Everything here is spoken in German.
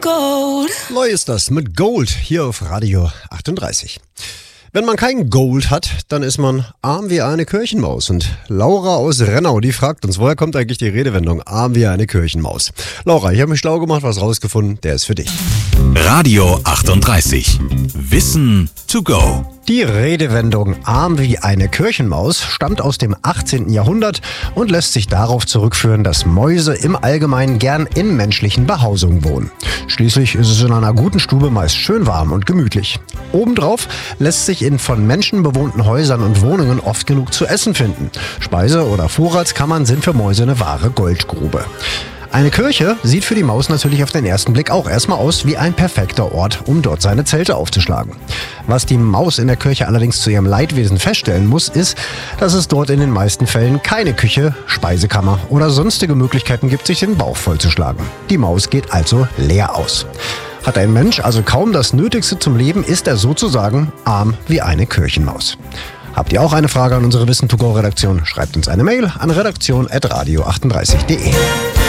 Gold. Neu ist das mit Gold hier auf Radio 38. Wenn man kein Gold hat, dann ist man arm wie eine Kirchenmaus. Und Laura aus Rennau, die fragt uns, woher kommt eigentlich die Redewendung arm wie eine Kirchenmaus? Laura, ich habe mich schlau gemacht, was rausgefunden, der ist für dich. Radio 38. Wissen to go. Die Redewendung arm wie eine Kirchenmaus stammt aus dem 18. Jahrhundert und lässt sich darauf zurückführen, dass Mäuse im Allgemeinen gern in menschlichen Behausungen wohnen. Schließlich ist es in einer guten Stube meist schön warm und gemütlich. Obendrauf lässt sich in von Menschen bewohnten Häusern und Wohnungen oft genug zu essen finden. Speise- oder Vorratskammern sind für Mäuse eine wahre Goldgrube. Eine Kirche sieht für die Maus natürlich auf den ersten Blick auch erstmal aus wie ein perfekter Ort, um dort seine Zelte aufzuschlagen. Was die Maus in der Kirche allerdings zu ihrem Leidwesen feststellen muss, ist, dass es dort in den meisten Fällen keine Küche, Speisekammer oder sonstige Möglichkeiten gibt, sich den Bauch vollzuschlagen. Die Maus geht also leer aus. Hat ein Mensch also kaum das Nötigste zum Leben, ist er sozusagen arm wie eine Kirchenmaus. Habt ihr auch eine Frage an unsere Wissen-to-go-Redaktion? Schreibt uns eine Mail an redaktion@radio38.de.